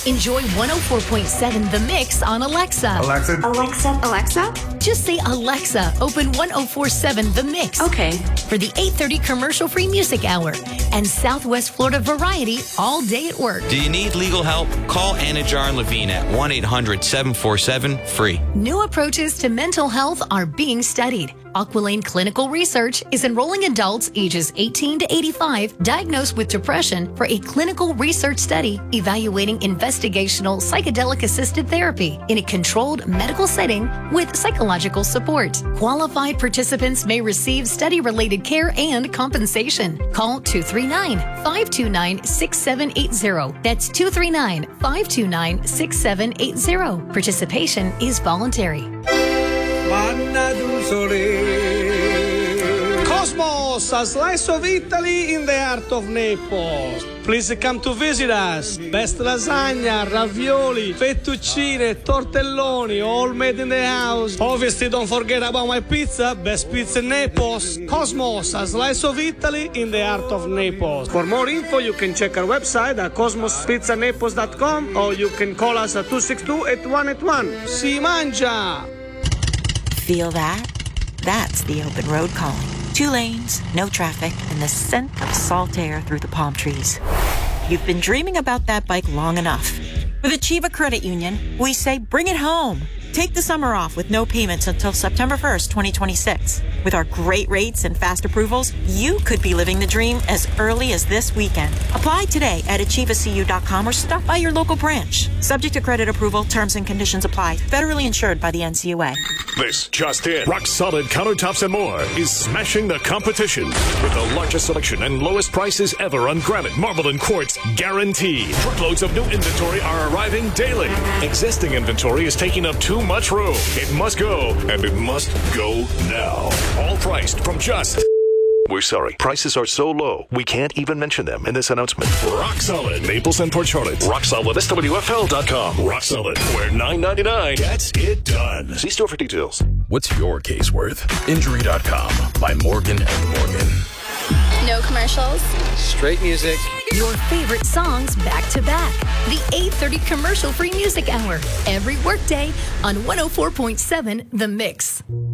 Enjoy 104.7 The Mix on Alexa. Alexa? Just say, Alexa, open 104.7 The Mix. Okay. For the 8:30 commercial-free music hour and Southwest Florida variety all day at work. Do you need legal help? Call Anajar and Levine at 1-800-747-FREE. New approaches to mental health are being studied. Aquilane Clinical Research is enrolling adults ages 18 to 85 diagnosed with depression for a clinical research study evaluating investigational psychedelic-assisted therapy in a controlled medical setting with psychological support. Qualified participants may receive study-related care and compensation. Call 239-529-6780. That's 239-529-6780. Participation is voluntary. Cosmos, a slice of Italy in the heart of Naples. Please come to visit us. Best lasagna, ravioli, fettuccine, tortelloni, all made in the house. Obviously, don't forget about my pizza. Best pizza in Naples. Cosmos, a slice of Italy in the heart of Naples. For more info, you can check our website at cosmospizzanaples.com or you can call us at 262-8181. Si mangia! Feel that? That's the open road calling. 2 lanes, no traffic, and the scent of salt air through the palm trees. You've been dreaming about that bike long enough. With Achieva Credit Union, we say bring it home. Take the summer off with no payments until September 1st, 2026. With our great rates and fast approvals, you could be living the dream as early as this weekend. Apply today at achievacu.com or stop by your local branch. Subject to credit approval, terms and conditions apply. Federally insured by the NCUA. This just in. Rock Solid Countertops and More is smashing the competition with the largest selection and lowest prices ever on granite, marble, and quartz guaranteed. Truckloads of new inventory are arriving daily. Existing inventory is taking up too much room. It must go, and it must go now. All priced from just... We're sorry. Prices are so low, we can't even mention them in this announcement. Rock Solid, Naples and Port Charlotte. Rock Solid, SWFL.com. Rock Solid, where $9.99 gets it done. See store for details. What's your case worth? Injury.com by Morgan & Morgan. No commercials. Straight music. Your favorite songs back to back. The 8:30 commercial-free music hour. Every workday on 104.7 The Mix.